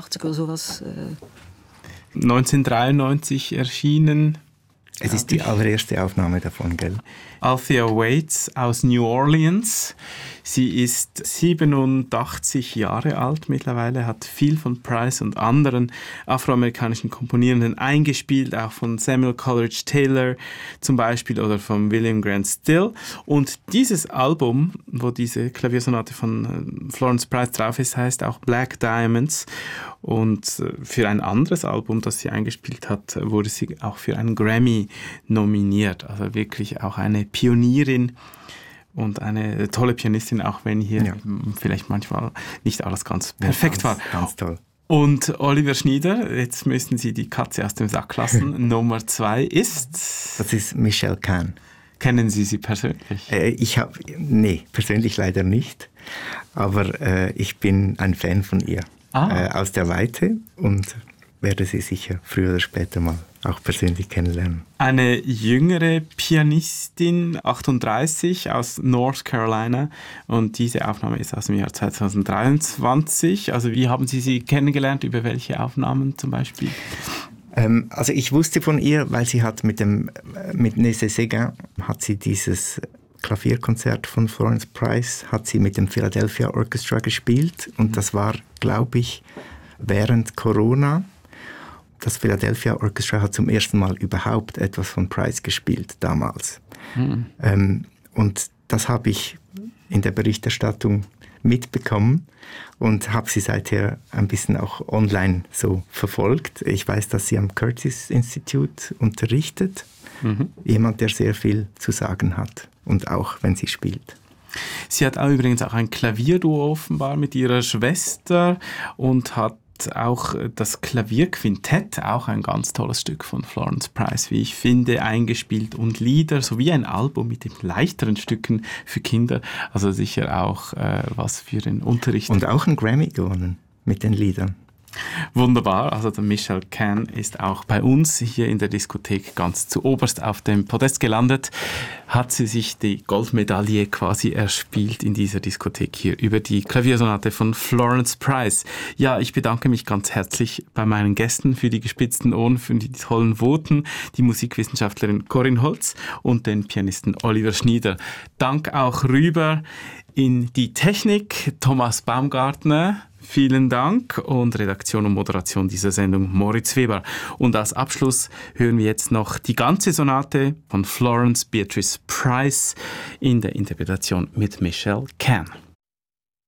1982 oder sowas. 1993 erschienen. Es ist die allererste Aufnahme davon, gell? Althea Waits aus New Orleans. Sie ist 87 Jahre alt mittlerweile, hat viel von Price und anderen afroamerikanischen Komponierenden eingespielt, auch von Samuel Coleridge Taylor zum Beispiel oder von William Grant Still. Und dieses Album, wo diese Klaviersonate von Florence Price drauf ist, heißt auch Black Diamonds. Und für ein anderes Album, das sie eingespielt hat, wurde sie auch für einen Grammy nominiert. Also wirklich auch eine Pionierin und eine tolle Pianistin, auch wenn hier vielleicht manchmal nicht alles ganz perfekt war. Ganz toll. Und Oliver Schnieder, jetzt müssen Sie die Katze aus dem Sack lassen. Nummer 2 ist? Das ist Michelle Kahn. Kennen Sie sie persönlich? Nee, persönlich leider nicht. Aber ich bin ein Fan von ihr. Aus der Weite und werde sie sicher früher oder später mal auch persönlich kennenlernen. Eine jüngere Pianistin, 38, aus North Carolina, und diese Aufnahme ist aus dem Jahr 2023. Also wie haben Sie sie kennengelernt? Über welche Aufnahmen zum Beispiel? Also ich wusste von ihr, weil sie hat mit Nézet Séguin hat sie dieses Klavierkonzert von Florence Price hat sie mit dem Philadelphia Orchestra gespielt und das war, glaube ich, während Corona. Das Philadelphia Orchestra hat zum ersten Mal überhaupt etwas von Price gespielt damals. Und das habe ich in der Berichterstattung mitbekommen und habe sie seither ein bisschen auch online so verfolgt. Ich weiß, dass sie am Curtis Institute unterrichtet. Jemand, der sehr viel zu sagen hat und auch, wenn sie spielt. Sie hat auch übrigens auch ein Klavierduo offenbar mit ihrer Schwester und hat auch das Klavierquintett, auch ein ganz tolles Stück von Florence Price, wie ich finde, eingespielt und Lieder, sowie ein Album mit den leichteren Stücken für Kinder, also sicher auch was für den Unterricht. Und auch einen Grammy gewonnen mit den Liedern. Wunderbar, also der Michelle Kahn ist auch bei uns hier in der Diskothek ganz zu oberst auf dem Podest gelandet. Hat sie sich die Goldmedaille quasi erspielt in dieser Diskothek hier über die Klaviersonate von Florence Price. Ja, ich bedanke mich ganz herzlich bei meinen Gästen für die gespitzten Ohren, für die tollen Voten, die Musikwissenschaftlerin Corinne Holz und den Pianisten Oliver Schnieder. Dank auch rüber in die Technik, Thomas Baumgartner. Vielen Dank und Redaktion und Moderation dieser Sendung Moritz Weber. Und als Abschluss hören wir jetzt noch die ganze Sonate von Florence Beatrice Price in der Interpretation mit Michelle Kahn.